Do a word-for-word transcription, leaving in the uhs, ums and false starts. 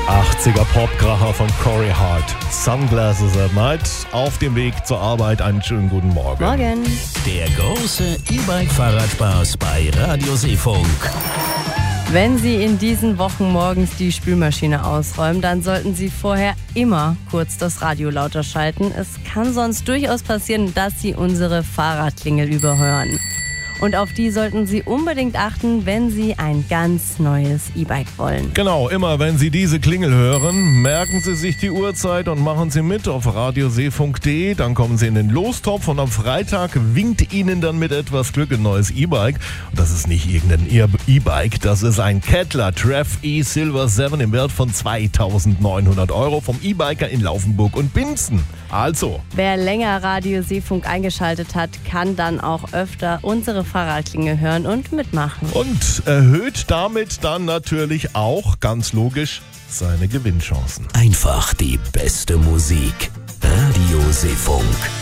achtziger Popkracher von Corey Hart. Sunglasses at Night. Auf dem Weg zur Arbeit. Einen schönen guten Morgen. Morgen. Der große E-Bike-Fahrradspaß bei Radio Seefunk. Wenn Sie in diesen Wochen morgens die Spülmaschine ausräumen, dann sollten Sie vorher immer kurz das Radio lauter schalten. Es kann sonst durchaus passieren, dass Sie unsere Fahrradklingel überhören. Und auf die sollten Sie unbedingt achten, wenn Sie ein ganz neues E-Bike wollen. Genau, immer wenn Sie diese Klingel hören, merken Sie sich die Uhrzeit und machen Sie mit auf radioseefunk punkt de. Dann kommen Sie in den Lostopf und am Freitag winkt Ihnen dann mit etwas Glück ein neues E-Bike. Und das ist nicht irgendein E-Bike, das ist ein Kettler Treff E Silver sieben im Wert von zweitausendneunhundert Euro vom E-Biker in Laufenburg und Binzen. Also, wer länger Radio Seefunk eingeschaltet hat, kann dann auch öfter unsere Fahrradklingel hören und mitmachen. Und erhöht damit dann natürlich auch, ganz logisch, seine Gewinnchancen. Einfach die beste Musik. Radio Seefunk.